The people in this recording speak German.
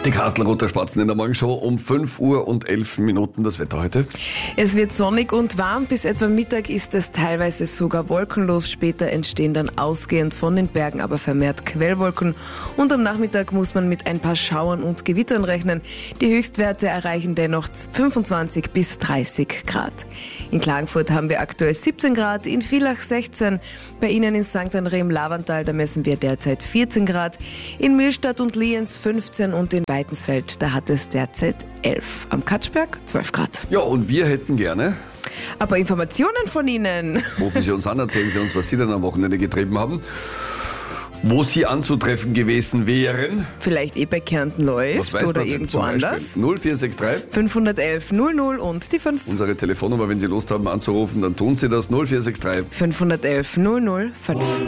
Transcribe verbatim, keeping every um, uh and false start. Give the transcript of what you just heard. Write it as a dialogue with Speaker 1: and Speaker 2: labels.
Speaker 1: Die Kastelruther Spatzen in der Morgenshow um fünf Uhr und elf Minuten. Das Wetter heute.
Speaker 2: Es wird sonnig und warm. Bis etwa Mittag ist es teilweise sogar wolkenlos. Später entstehen dann ausgehend von den Bergen aber vermehrt Quellwolken. Und am Nachmittag muss man mit ein paar Schauern und Gewittern rechnen. Die Höchstwerte erreichen dennoch fünfundzwanzig bis dreißig Grad. In Klagenfurt haben wir aktuell siebzehn Grad, in Villach sechzehn. Bei Ihnen in Sankt André im Lavantal, da messen wir derzeit vierzehn Grad. In Millstatt und Lienz fünfzehn und in Weitensfeld, da hat es derzeit elf. Am Katschberg zwölf Grad.
Speaker 1: Ja, und wir hätten gerne...
Speaker 2: Aber Informationen von Ihnen.
Speaker 1: Rufen Sie uns an, erzählen Sie uns, was Sie denn am Wochenende getrieben haben. Wo Sie anzutreffen gewesen wären.
Speaker 2: Vielleicht eh bei Kärnten läuft oder irgendwo anders.
Speaker 1: null vier sechs drei
Speaker 2: fünfhundertelf null null und die fünf.
Speaker 1: Unsere Telefonnummer, wenn Sie Lust haben anzurufen, dann tun Sie das null vier sechs drei
Speaker 2: fünfhundertelf null null fünf.